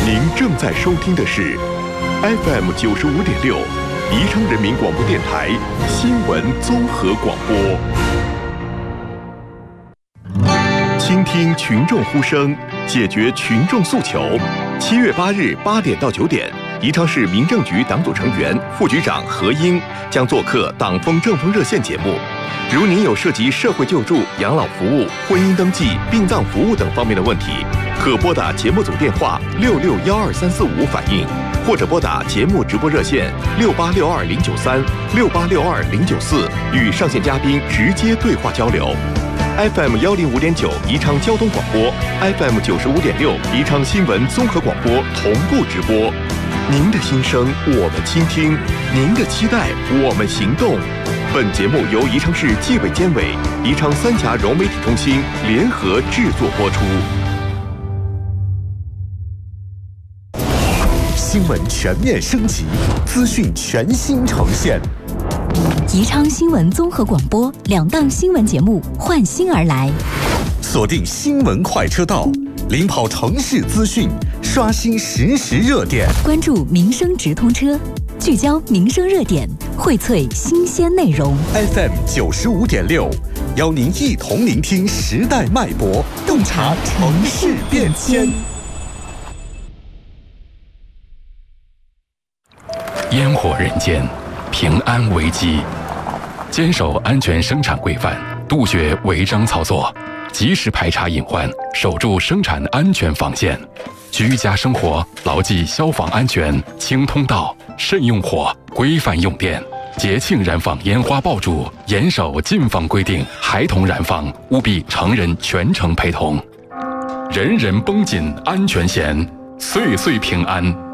您正在收听的是 FM 95.6宜昌人民广播电台新闻综合广播。倾听群众呼声，解决群众诉求。7月8日8点到9点，宜昌市民政局党组成员、副局长何英将做客党风政风热线节目。如您有涉及社会救助、养老服务、婚姻登记、殡葬服务等方面的问题，可拨打节目组电话6612-345反映，或者拨打节目直播热线6862-093、6862-094与上线嘉宾直接对话交流。FM 105.9宜昌交通广播， FM 95.6宜昌新闻综合广播同步直播。您的心声我们倾听，您的期待我们行动。本节目由宜昌市纪委监委、宜昌三峡融媒体中心联合制作播出。 新闻全面升级，资讯全新呈现。 宜昌新闻综合广播2档新闻节目换新而来， 锁定新闻快车道，领跑城市资讯，刷新实时热点， 关注民生直通车，聚焦民生热点，荟萃新鲜内容。 FM 95.6，邀您一同聆听时代脉搏，洞察城市变迁。 烟火人间，平安危机。坚守安全生产规范，杜绝违章操作，及时排查隐患，守住生产安全防线。居家生活牢记消防安全，清通道，慎用火，规范用电。节庆燃放烟花爆竹，严守禁放规定，孩童燃放务必成人全程陪同。人人绷紧安全弦，岁岁平安。